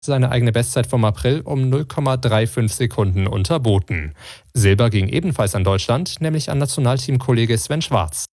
seine eigene Bestzeit vom April um 0,35 Sekunden unterboten. Silber ging ebenfalls an Deutschland, nämlich an Nationalteamkollege Sven Schwarz.